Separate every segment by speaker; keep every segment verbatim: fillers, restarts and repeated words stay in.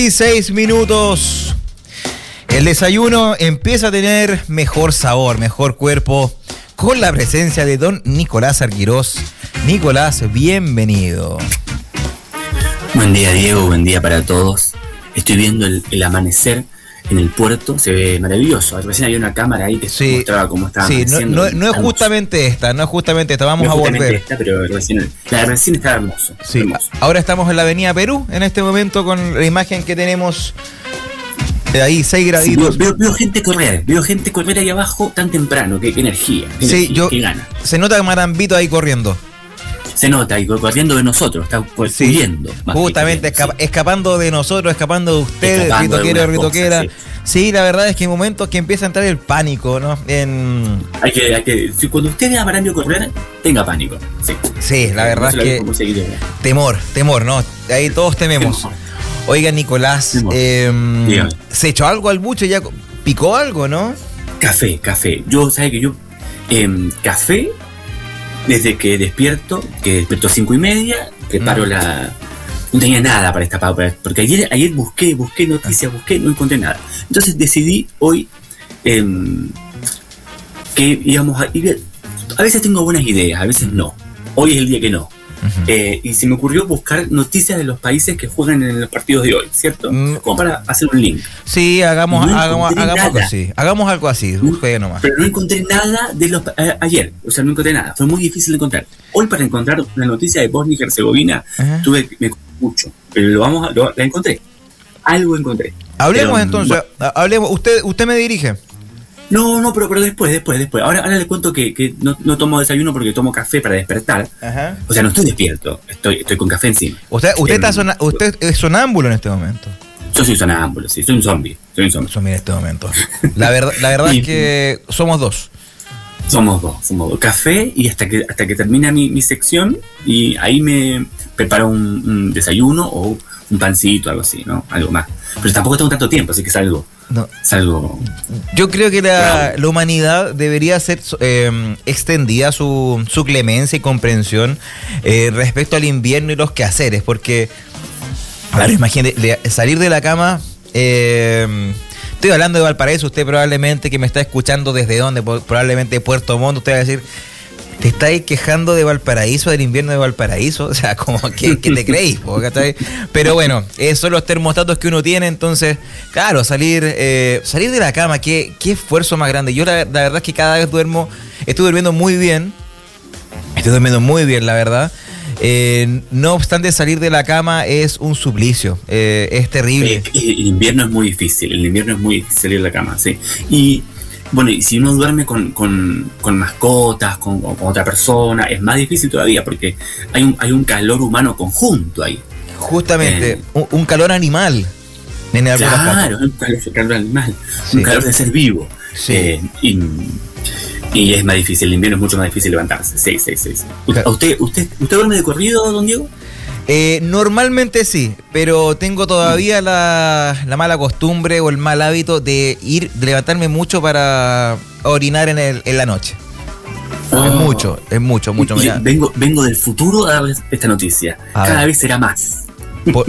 Speaker 1: Seis minutos. El desayuno empieza a tener mejor sabor, mejor cuerpo, con la presencia de don Nicolás Arquirós. Nicolás, bienvenido.
Speaker 2: Buen día, Diego, buen día para todos. Estoy viendo el, el amanecer en el puerto, se ve maravilloso. Recién había una cámara ahí que sí, mostraba cómo estaba
Speaker 1: sí,
Speaker 2: amaneciendo.
Speaker 1: No, no, no es justamente esta, no es justamente esta, vamos
Speaker 2: no
Speaker 1: a volver.
Speaker 2: Esta, pero recién, la recién está hermoso,
Speaker 1: sí.
Speaker 2: hermoso.
Speaker 1: Ahora estamos en la avenida Perú, en este momento, con la imagen que tenemos de ahí, seis graditos.
Speaker 2: Sí, veo, veo, veo gente correr, veo gente correr ahí abajo tan temprano, qué, qué energía, qué
Speaker 1: sí,
Speaker 2: energía,
Speaker 1: yo,
Speaker 2: qué gana.
Speaker 1: Se nota que Marambito ahí corriendo.
Speaker 2: Se nota, y corriendo de nosotros, está pues,
Speaker 1: sí,
Speaker 2: huyendo.
Speaker 1: Justamente, escapa, sí. escapando de nosotros, escapando de ustedes, ritoquero, ritoquera. Sí. sí, la verdad es que hay momentos que empieza a entrar el pánico, ¿no? En...
Speaker 2: Hay que, hay que, si cuando usted vea a Marambio correr, tenga pánico. Sí,
Speaker 1: sí la verdad no es que temor, temor, ¿no? Ahí todos tememos. Temor. Oiga, Nicolás, eh, ¿se echó algo al buche? ¿Ya picó algo, no?
Speaker 2: Café, café. Yo, ¿sabe que yo? Eh, café... Desde que despierto, que despierto a cinco y media, preparo mm. la... No tenía nada para esta pauta, porque ayer, ayer busqué, busqué noticias, busqué, no encontré nada. Entonces decidí hoy eh, que íbamos a ir... A veces tengo buenas ideas, a veces no. Hoy es el día que no. Uh-huh. Eh, y se me ocurrió buscar noticias de los países que juegan en los partidos de hoy, ¿cierto? Mm. Como para hacer un link.
Speaker 1: Sí, hagamos, no hagamos, hagamos algo así. Hagamos algo así, busqué nomás.
Speaker 2: Pero no encontré nada de los a, ayer, o sea, no encontré nada. Fue muy difícil de encontrar. Hoy para encontrar una noticia de Bosnia y Herzegovina, uh-huh. tuve me mucho, pero lo vamos a, lo, la encontré. Algo encontré.
Speaker 1: Hablemos
Speaker 2: pero,
Speaker 1: entonces, bueno. hablemos. Usted, usted me dirige.
Speaker 2: No, no, pero, pero después, después, después. Ahora, ahora les cuento que, que no, no tomo desayuno porque tomo café para despertar. Ajá. O sea, no estoy despierto, estoy, estoy con café encima.
Speaker 1: Usted, usted, eh, está sona, usted es sonámbulo en este momento.
Speaker 2: Yo soy sonámbulo, sí, soy un zombie. Soy un zombie.
Speaker 1: Zombie en este momento. La verdad, la verdad y, es que somos dos.
Speaker 2: Somos dos, somos dos. Café y hasta que hasta que termina mi, mi sección y ahí me preparo un, un desayuno o un pancito, algo así, ¿no? Algo más. Pero tampoco tengo tanto tiempo, así que salgo. No. Salgo.
Speaker 1: Yo creo que la, la humanidad debería ser eh, extendida su, su clemencia y comprensión eh, respecto al invierno y los quehaceres, porque, claro, imagínate, salir de la cama. Eh, estoy hablando de Valparaíso, usted probablemente que me está escuchando desde dónde, probablemente Puerto Montt, usted va a decir, ¿te estáis quejando de Valparaíso, del invierno de Valparaíso? O sea, como que, que te creéis, pero bueno, esos son los termostatos que uno tiene, entonces, claro, salir eh, salir de la cama, qué, qué esfuerzo más grande. Yo la, la verdad es que cada vez duermo, estoy durmiendo muy bien, estoy durmiendo muy bien, la verdad. Eh, no obstante, salir de la cama es un suplicio, eh, es terrible.
Speaker 2: El, el invierno es muy difícil, el invierno es muy difícil salir de la cama, sí. Y bueno, y si uno duerme con, con, con mascotas, con, con otra persona, es más difícil todavía porque hay un, hay un calor humano conjunto ahí.
Speaker 1: Justamente, eh, un, un calor animal.
Speaker 2: En claro, un calor, calor animal, sí. Un calor de ser vivo. Sí. Eh, y, y es más difícil, el invierno es mucho más difícil levantarse. Sí, sí, sí. sí. Claro. ¿Usted, usted, ¿Usted duerme de corrido, don Diego?
Speaker 1: Eh, normalmente sí, pero tengo todavía la, la mala costumbre o el mal hábito de ir, de levantarme mucho para orinar en, el, en la noche. Oh. Es mucho, es mucho, mucho.
Speaker 2: Y, y vengo, vengo del futuro a darles esta noticia. A Cada ver. vez será más.
Speaker 1: Por...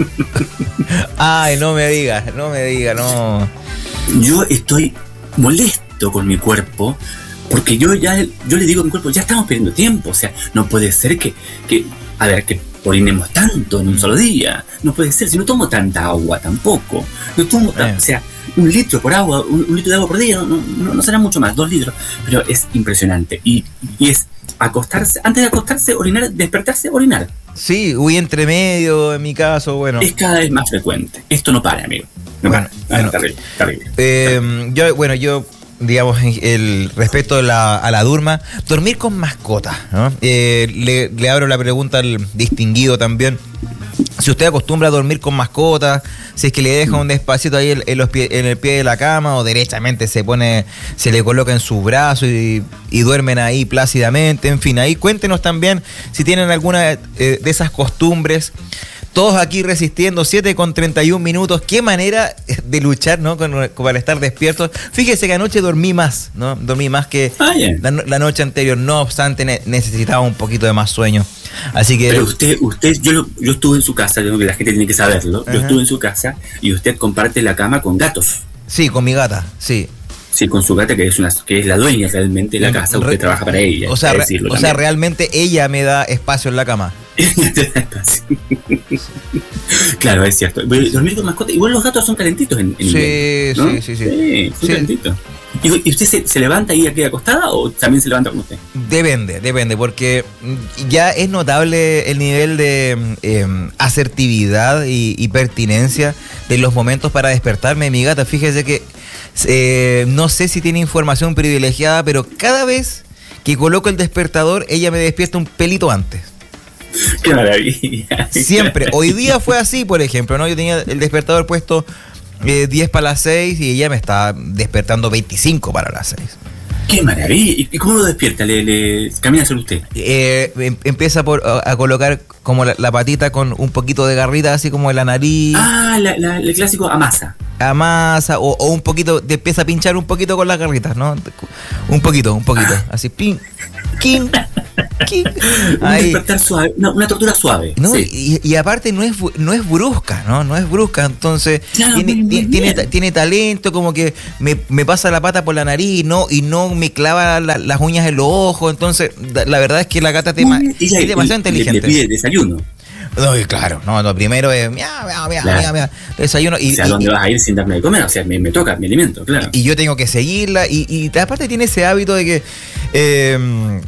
Speaker 1: Ay, no me digas, no me digas, no.
Speaker 2: Yo estoy molesto con mi cuerpo porque yo ya yo le digo a mi cuerpo, ya estamos perdiendo tiempo. O sea, no puede ser que, que a ver, que orinemos tanto en un solo día. No puede ser, si no tomo tanta agua tampoco. No tomo, eh. o sea, un litro por agua, un, un litro de agua por día, no, no, no será mucho más, dos litros. Pero es impresionante. Y, y es acostarse, antes de acostarse, orinar, despertarse, orinar.
Speaker 1: Sí, voy entre medio, en mi caso, bueno.
Speaker 2: Es cada vez más frecuente. Esto no para, amigo. No
Speaker 1: bueno,
Speaker 2: para.
Speaker 1: Bueno, terrible, terrible. Eh, yo, bueno, yo... digamos, el respecto a la, a la Durma, dormir con mascotas, ¿no? Eh, le, le abro la pregunta al distinguido también. Si usted acostumbra a dormir con mascotas, si es que le deja un despacito ahí en, en, los pie, en el pie de la cama o derechamente se pone, se le coloca en sus brazos y, y duermen ahí plácidamente, en fin, ahí cuéntenos también si tienen alguna eh, de esas costumbres. todos aquí resistiendo, siete con treinta y un minutos. Qué manera de luchar, ¿no? Con, con, para estar despiertos. Fíjese que anoche dormí más, ¿no? Dormí más que ah, yeah. la, la noche anterior. No obstante, ne- necesitaba un poquito de más sueño. Así que...
Speaker 2: Pero usted, usted yo, lo, yo estuve en su casa, yo creo que la gente tiene que saberlo. Yo Ajá. estuve en su casa y usted comparte la cama con gatos.
Speaker 1: Sí, con mi gata, sí.
Speaker 2: Sí, con su gata, que es una que es la dueña realmente de la casa, usted Re- trabaja para ella.
Speaker 1: O sea, re- o sea, realmente ella me da espacio en la cama.
Speaker 2: Claro, es cierto. Dormir con mascota. Igual los gatos son calentitos en, en
Speaker 1: sí,
Speaker 2: invierno, ¿no?
Speaker 1: sí, sí, sí,
Speaker 2: sí. Son sí. calentitos. ¿Y usted se, se levanta y ya queda acostada o también se levanta con usted?
Speaker 1: Depende, depende, porque ya es notable el nivel de eh, asertividad y, y pertinencia de los momentos para despertarme. Mi gata, fíjese que eh, no sé si tiene información privilegiada, pero cada vez que coloco el despertador, ella me despierta un pelito antes.
Speaker 2: ¡Qué maravilla!
Speaker 1: Siempre. Hoy día fue así, por ejemplo, ¿no? Yo tenía el despertador puesto eh, diez para las seis y ella me está despertando veinticinco para las seis.
Speaker 2: ¡Qué maravilla! ¿Y cómo lo despierta? ¿Le, le camina sobre usted?
Speaker 1: Eh, em, empieza por, a, a colocar como la, la patita con un poquito de garrita, así como en la nariz.
Speaker 2: Ah, la, la, el clásico amasa.
Speaker 1: Amasa, o, o un poquito, te empieza a pinchar un poquito con las garritas, ¿no? Un poquito, un poquito. Así, pin, kin, kin.
Speaker 2: Un despertar suave, no, una tortura suave.
Speaker 1: No,
Speaker 2: sí.
Speaker 1: y, y aparte no es no es brusca, ¿no? No es brusca, entonces
Speaker 2: claro,
Speaker 1: tiene,
Speaker 2: muy, muy
Speaker 1: tiene, tiene talento, como que me, me pasa la pata por la nariz, ¿no? Y no me clava la, las uñas en los ojos, entonces la verdad es que la gata tema, es demasiado inteligente.
Speaker 2: Le, le pide desayuno.
Speaker 1: No, claro, no, lo primero es miau, miau, miau,
Speaker 2: claro.
Speaker 1: miau, miau, desayuno. Y,
Speaker 2: o sea,
Speaker 1: y,
Speaker 2: ¿dónde
Speaker 1: y,
Speaker 2: vas a ir sin darme de comer? O sea, me, me toca, me alimento, claro.
Speaker 1: Y, y yo tengo que seguirla, y, y aparte tiene ese hábito de que eh,